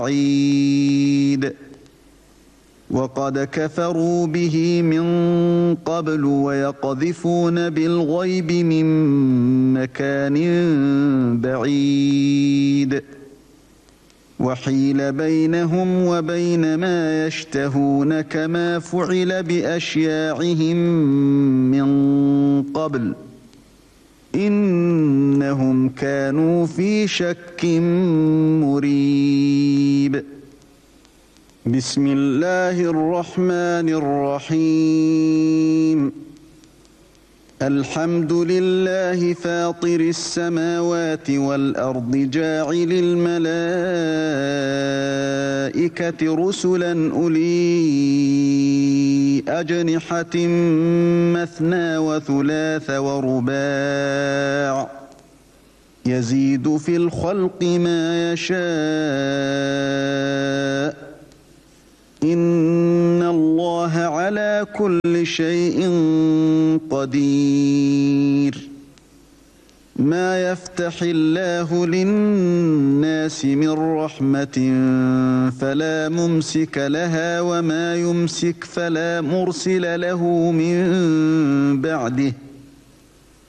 بعيد وقد كفروا به من قبل ويقذفون بالغيب من مكان بعيد وحيل بينهم وبين ما يشتهون كما فعل بأشياعهم من قبل إنهم كانوا في شك مريب. بسم الله الرحمن الرحيم. الحمد لله فاطر السماوات والأرض جاعل الملائكة رسلا أولي أجنحة مثنى وثلاث ورباع يزيد في الخلق ما يشاء إن الله على كل شيء قدير. ما يفتح الله للناس من رحمة فلا ممسك لها وما يمسك فلا مرسل له من بعده